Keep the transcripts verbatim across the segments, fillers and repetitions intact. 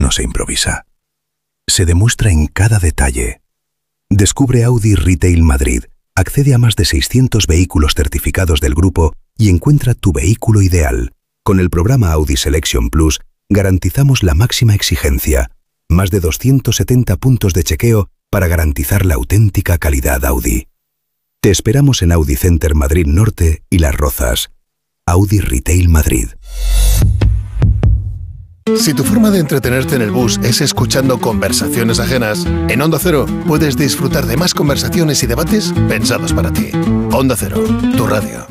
no se improvisa. Se demuestra en cada detalle. Descubre Audi Retail Madrid, accede a más de seiscientos vehículos certificados del grupo y encuentra tu vehículo ideal. Con el programa Audi Selection Plus garantizamos la máxima exigencia, más de doscientos setenta puntos de chequeo para garantizar la auténtica calidad Audi. Te esperamos en Audi Center Madrid Norte y Las Rozas. Audi Retail Madrid. Si tu forma de entretenerte en el bus es escuchando conversaciones ajenas, en Onda Cero puedes disfrutar de más conversaciones y debates pensados para ti. Onda Cero, tu radio.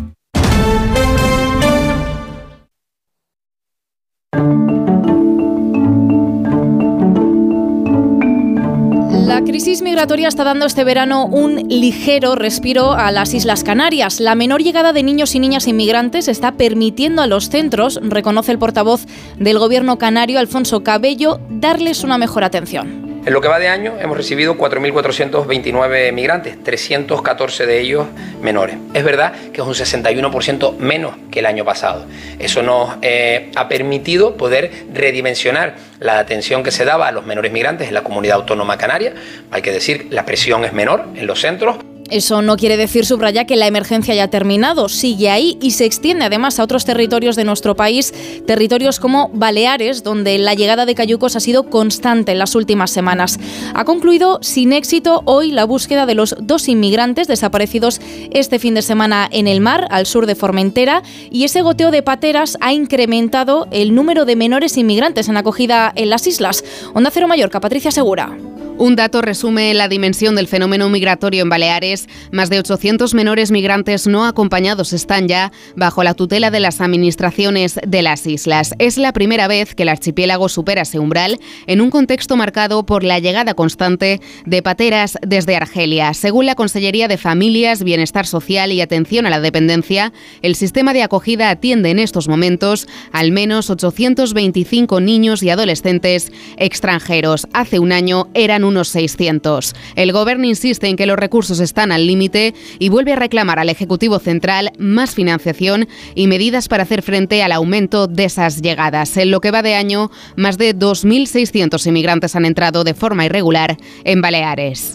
La crisis migratoria está dando este verano un ligero respiro a las Islas Canarias. La menor llegada de niños y niñas inmigrantes está permitiendo a los centros, reconoce el portavoz del gobierno canario, Alfonso Cabello, darles una mejor atención. En lo que va de año hemos recibido cuatro mil cuatrocientos veintinueve migrantes, trescientos catorce de ellos menores. Es verdad que es un sesenta y uno por ciento menos que el año pasado. Eso nos eh, ha permitido poder redimensionar la atención que se daba a los menores migrantes en la comunidad autónoma canaria. Hay que decir, la presión es menor en los centros. Eso no quiere decir, subraya, que la emergencia haya terminado. Sigue ahí y se extiende además a otros territorios de nuestro país, territorios como Baleares, donde la llegada de cayucos ha sido constante en las últimas semanas. Ha concluido sin éxito hoy la búsqueda de los dos inmigrantes desaparecidos este fin de semana en el mar, al sur de Formentera, y ese goteo de pateras ha incrementado el número de menores inmigrantes en acogida en las islas. Onda Cero Mallorca, Patricia Segura. Un dato resume la dimensión del fenómeno migratorio en Baleares. Más de ochocientos menores migrantes no acompañados están ya bajo la tutela de las administraciones de las islas. Es la primera vez que el archipiélago supera ese umbral en un contexto marcado por la llegada constante de pateras desde Argelia. Según la Consellería de Familias, Bienestar Social y Atención a la Dependencia, el sistema de acogida atiende en estos momentos al menos ochocientos veinticinco niños y adolescentes extranjeros. Hace un año eran unos seiscientos. El Gobierno insiste en que los recursos están al límite y vuelve a reclamar al Ejecutivo Central más financiación y medidas para hacer frente al aumento de esas llegadas. En lo que va de año, más de dos mil seiscientos inmigrantes han entrado de forma irregular en Baleares.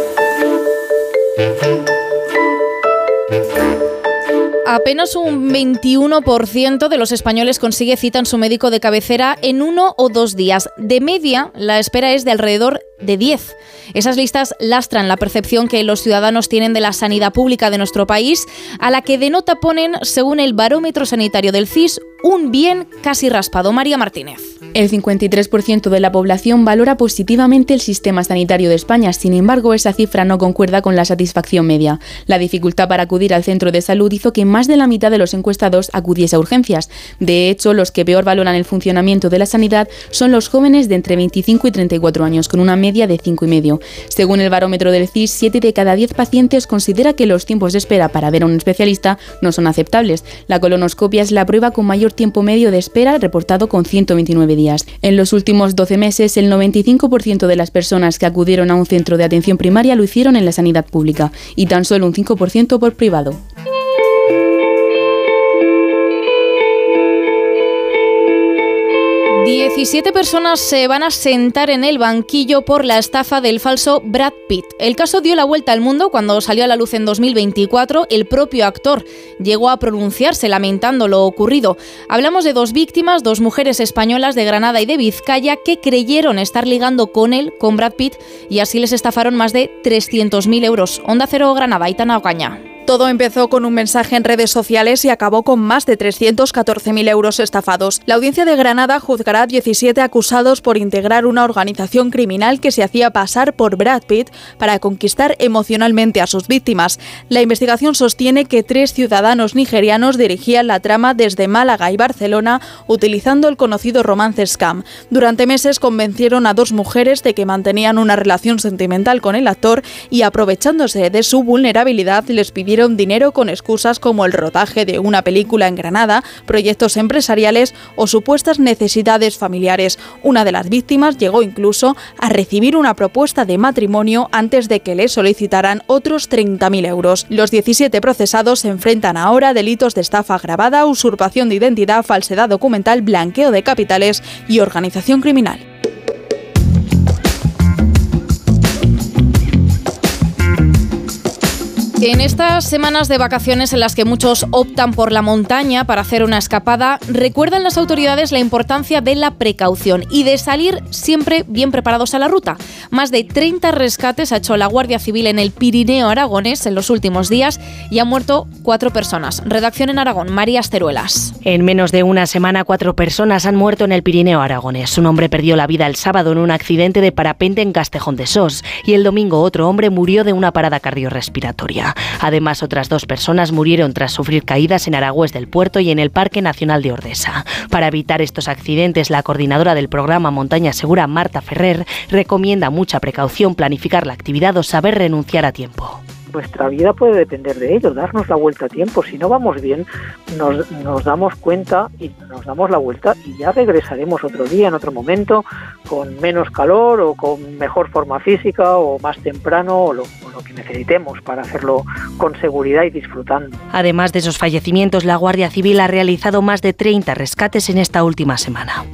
Apenas un veintiuno por ciento de los españoles consigue cita en su médico de cabecera en uno o dos días. De media, la espera es de alrededor de diez. Esas listas lastran la percepción que los ciudadanos tienen de la sanidad pública de nuestro país, a la que de nota ponen, según el barómetro sanitario del C I S, un bien casi raspado. María Martínez. El cincuenta y tres por ciento de la población valora positivamente el sistema sanitario de España. Sin embargo, esa cifra no concuerda con la satisfacción media. La dificultad para acudir al centro de salud hizo que más de la mitad de los encuestados acudiese a urgencias. De hecho, los que peor valoran el funcionamiento de la sanidad son los jóvenes de entre veinticinco y treinta y cuatro años, con una media de cinco y medio. Según el barómetro del C I S, siete de cada diez pacientes considera que los tiempos de espera para ver a un especialista no son aceptables. La colonoscopia es la prueba con mayor tiempo medio de espera, reportado con ciento veintinueve días. En los últimos doce meses, el noventa y cinco por ciento de las personas que acudieron a un centro de atención primaria lo hicieron en la sanidad pública y tan solo un cinco por ciento por privado. diecisiete personas se van a sentar en el banquillo por la estafa del falso Brad Pitt. El caso dio la vuelta al mundo cuando salió a la luz en dos mil veinticuatro. El propio actor llegó a pronunciarse lamentando lo ocurrido. Hablamos de dos víctimas, dos mujeres españolas de Granada y de Vizcaya, que creyeron estar ligando con él, con Brad Pitt, y así les estafaron más de trescientos mil euros. Onda Cero Granada, Aitana Ocaña. Todo empezó con un mensaje en redes sociales y acabó con más de trescientos catorce mil euros estafados. La audiencia de Granada juzgará a diecisiete acusados por integrar una organización criminal que se hacía pasar por Brad Pitt para conquistar emocionalmente a sus víctimas. La investigación sostiene que tres ciudadanos nigerianos dirigían la trama desde Málaga y Barcelona utilizando el conocido romance scam. Durante meses convencieron a dos mujeres de que mantenían una relación sentimental con el actor y, aprovechándose de su vulnerabilidad, les pidieron dinero con excusas como el rodaje de una película en Granada, proyectos empresariales o supuestas necesidades familiares. Una de las víctimas llegó incluso a recibir una propuesta de matrimonio antes de que le solicitaran otros treinta mil euros. Los diecisiete procesados se enfrentan ahora a delitos de estafa agravada, usurpación de identidad, falsedad documental, blanqueo de capitales y organización criminal. En estas semanas de vacaciones en las que muchos optan por la montaña para hacer una escapada, recuerdan las autoridades la importancia de la precaución y de salir siempre bien preparados a la ruta. Más de treinta rescates ha hecho la Guardia Civil en el Pirineo aragonés en los últimos días y han muerto cuatro personas. Redacción en Aragón, María Asteruelas. En menos de una semana, cuatro personas han muerto en el Pirineo aragonés. Un hombre perdió la vida el sábado en un accidente de parapente en Castejón de Sos y el domingo otro hombre murió de una parada cardiorrespiratoria. Además, otras dos personas murieron tras sufrir caídas en Aragüés del Puerto y en el Parque Nacional de Ordesa. Para evitar estos accidentes, la coordinadora del programa Montaña Segura, Marta Ferrer, recomienda mucha precaución, planificar la actividad o saber renunciar a tiempo. Nuestra vida puede depender de ello, darnos la vuelta a tiempo. Si no vamos bien, nos, nos damos cuenta y nos damos la vuelta y ya regresaremos otro día, en otro momento, con menos calor o con mejor forma física o más temprano o lo, o lo que necesitemos para hacerlo con seguridad y disfrutando. Además de esos fallecimientos, la Guardia Civil ha realizado más de treinta rescates en esta última semana.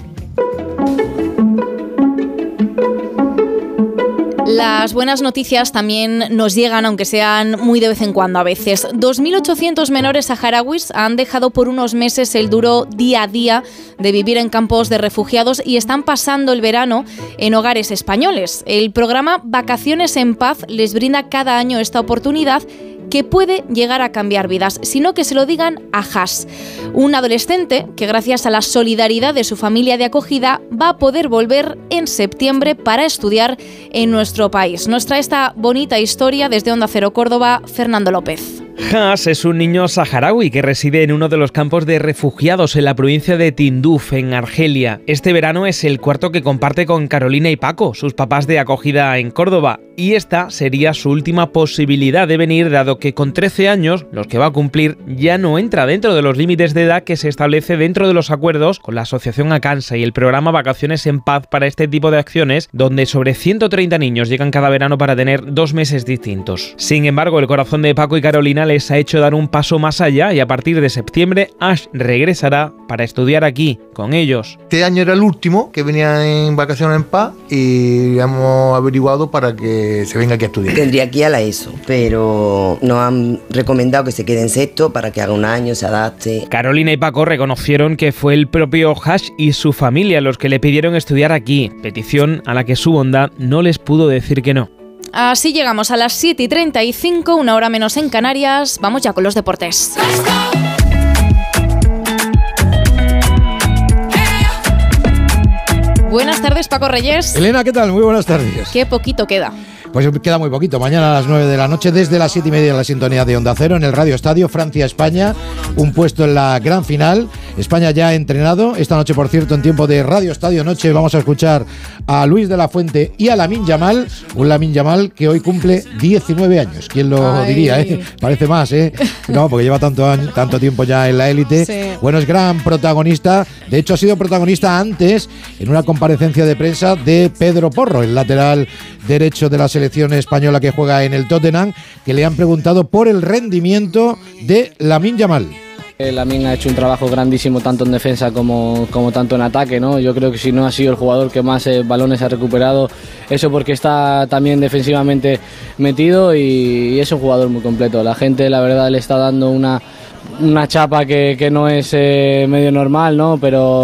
Las buenas noticias también nos llegan, aunque sean muy de vez en cuando a veces. dos mil ochocientos menores saharauis han dejado por unos meses el duro día a día de vivir en campos de refugiados y están pasando el verano en hogares españoles. El programa Vacaciones en Paz les brinda cada año esta oportunidad que puede llegar a cambiar vidas, sino que se lo digan a Has, un adolescente que gracias a la solidaridad de su familia de acogida va a poder volver en septiembre para estudiar en nuestro país. Nos trae esta bonita historia desde Onda Cero Córdoba, Fernando López. Has es un niño saharaui que reside en uno de los campos de refugiados en la provincia de Tinduf, en Argelia. Este verano es el cuarto que comparte con Carolina y Paco, sus papás de acogida en Córdoba, y esta sería su última posibilidad de venir, dado que con trece años, los que va a cumplir, ya no entra dentro de los límites de edad que se establece dentro de los acuerdos con la asociación Acansa y el programa Vacaciones en Paz para este tipo de acciones, donde sobre ciento treinta niños llegan cada verano para tener dos meses distintos. Sin embargo, el corazón de Paco y Carolina les ha hecho dar un paso más allá y a partir de septiembre Ash regresará para estudiar aquí, con ellos. Este año era el último que venía en Vacaciones en Paz y hemos averiguado para que se venga aquí a estudiar. Tendría que ir a la ESO, pero nos han recomendado que se quede en sexto para que haga un año, se adapte. Carolina y Paco reconocieron que fue el propio Ash y su familia los que le pidieron estudiar aquí, petición a la que su bondad no les pudo decir que no. Así llegamos a las siete y treinta y cinco, una hora menos en Canarias. Vamos ya con los deportes. Buenas tardes, Paco Reyes. Elena, ¿qué tal? Muy buenas tardes. Qué poquito queda. Pues queda muy poquito. Mañana a las nueve de la noche, desde las siete y media en la sintonía de Onda Cero, en el Radio Estadio, Francia-España, un puesto en la gran final. España ya ha entrenado. Esta noche, por cierto, en tiempo de Radio Estadio Noche, vamos a escuchar a Luis de la Fuente y a Lamine Yamal. Un Lamine Yamal que hoy cumple diecinueve años. ¿Quién lo Ay. diría? Eh? Parece más, ¿eh? No, porque lleva tanto, año, tanto tiempo ya en la élite. Sí. Bueno, es gran protagonista. De hecho, ha sido protagonista antes en una comparecencia de prensa de Pedro Porro, el lateral derecho de la selección española que juega en el Tottenham, que le han preguntado por el rendimiento de Lamine Yamal. Lamine ha hecho un trabajo grandísimo tanto en defensa como, como tanto en ataque, ¿no? Yo creo que si no ha sido el jugador que más eh, balones ha recuperado, eso porque está también defensivamente metido y, y es un jugador muy completo. La gente, la verdad, le está dando una una chapa que, que no es eh, medio normal, ¿no?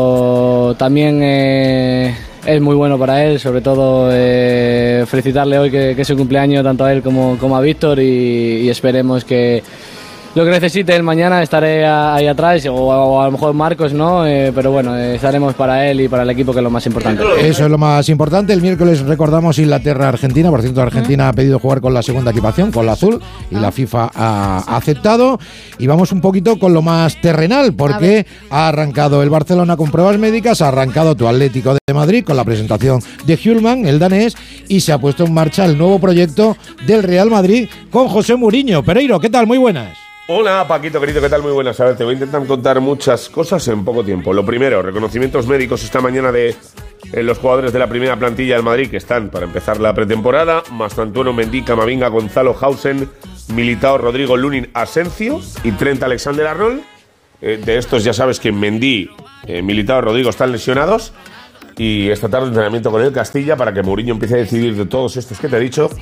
Pero también eh, es muy bueno para él, sobre todo eh, felicitarle hoy que, que es su cumpleaños tanto a él como, como a Víctor y, y esperemos que lo que necesite él mañana estaré ahí atrás, o a, o a lo mejor Marcos, ¿no? Eh, pero bueno, eh, estaremos para él y para el equipo, que es lo más importante. Eso es lo más importante. El miércoles recordamos Inglaterra-Argentina. Por cierto, Argentina ha pedido jugar con la segunda equipación, con la azul, y la FIFA ha aceptado. Y vamos un poquito con lo más terrenal, porque ha arrancado el Barcelona con pruebas médicas, ha arrancado tu Atlético de Madrid con la presentación de Hjulman, el danés, y se ha puesto en marcha el nuevo proyecto del Real Madrid con José Mourinho. Pereiro, ¿qué tal? Muy buenas. Hola Paquito, querido, ¿qué tal? Muy buenas. A ver, te voy a intentar contar muchas cosas en poco tiempo. Lo primero, reconocimientos médicos esta mañana de eh, los jugadores de la primera plantilla del Madrid que están para empezar la pretemporada. Mastantuono, Mendy, Camavinga, Gonzalo, Hausen, Militao, Rodrigo, Lunin, Asencio y Trent Alexander-Arnold. Eh, de estos ya sabes que Mendy, eh, Militao y Rodrigo están lesionados. Y esta tarde entrenamiento con el Castilla para que Mourinho empiece a decidir de todos estos que te he dicho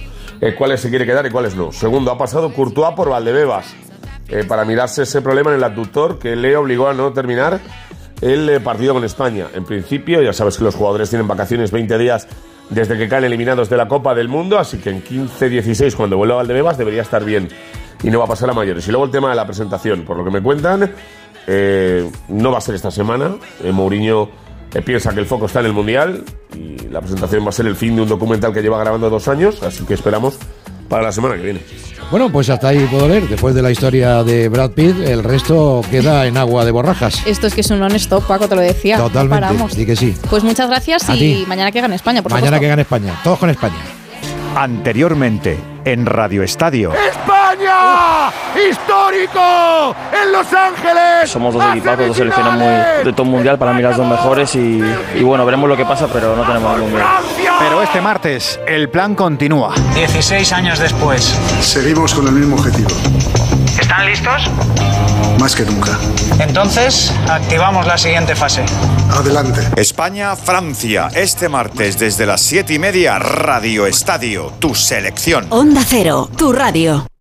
eh, cuáles se quiere quedar y cuáles no. Segundo, ha pasado Courtois por Valdebebas eh, para mirarse ese problema en el abductor que le obligó a no terminar el eh, partido con España. En principio, ya sabes que los jugadores tienen vacaciones veinte días desde que caen eliminados de la Copa del Mundo, así que en quince dieciséis, cuando vuelva a Valdebebas, debería estar bien y no va a pasar a mayores. Y luego el tema de la presentación, por lo que me cuentan, eh, no va a ser esta semana. eh, Mourinho eh, piensa que el foco está en el Mundial y la presentación va a ser el fin de un documental que lleva grabando dos años, así que esperamos para la semana que viene. Bueno, pues hasta ahí puedo leer. Después de la historia de Brad Pitt, el resto queda en agua de borrajas. Esto es que es un non-stop, Paco, te lo decía. Totalmente, no paramos. sí que sí. Pues muchas gracias A y ti. mañana que gane España, por Mañana supuesto. que gane España. Todos con España. Anteriormente, en Radio Estadio. ¡España! ¡Histórico! ¡En Los Ángeles! Somos dos equipazos, dos selecciones muy de top mundial, para mí las dos mejores y, y bueno, veremos lo que pasa, pero no tenemos ningún miedo. Pero este martes, el plan continúa. dieciséis años después. Seguimos con el mismo objetivo. ¿Están listos? Más que nunca. Entonces, activamos la siguiente fase. Adelante. España-Francia, este martes desde las siete y media, Radio Estadio, tu selección. Onda Cero, tu radio.